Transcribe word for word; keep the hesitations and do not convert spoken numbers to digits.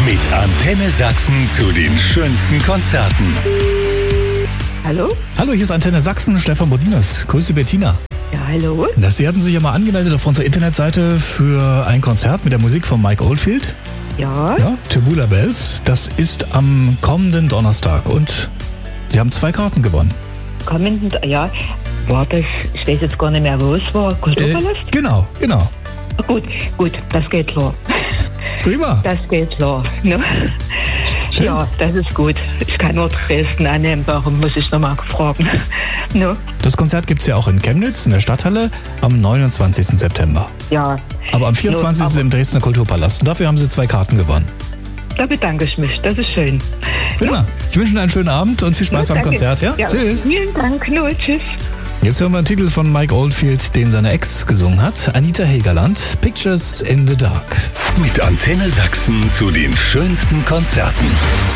Mit Antenne Sachsen zu den schönsten Konzerten. Hallo? Hallo, hier ist Antenne Sachsen, Stefan Bodinas. Grüße Bettina. Ja, hallo? Das, Sie hatten sich ja mal angemeldet auf unserer Internetseite für ein Konzert mit der Musik von Mike Oldfield. Ja. Ja, Tubular Bells. Das ist am kommenden Donnerstag und Sie haben zwei Karten gewonnen. Kommenden, ja. War das, ich weiß jetzt gar nicht mehr, wo es war. Kulturpalast? Äh, genau, genau. Gut, gut, das geht klar. Prima. Das geht klar. Ne? Schön. Ja, das ist gut. Ich kann nur Dresden annehmen, warum muss ich nochmal fragen? Ne? Das Konzert gibt es ja auch in Chemnitz, in der Stadthalle, am neunundzwanzigsten September. Ja. Aber am vierundzwanzigsten No, aber im Dresdner Kulturpalast. Und dafür haben Sie zwei Karten gewonnen. Da bedanke ich mich, das ist schön. Prima. Ich wünsche Ihnen einen schönen Abend und viel Spaß Ja, beim danke. Konzert. Ja? Ja, Tschüss. vielen Dank, nur tschüss. Jetzt hören wir einen Titel von Mike Oldfield, den seine Ex gesungen hat. Anita Hegerland, Pictures in the Dark. Mit Antenne Sachsen zu den schönsten Konzerten.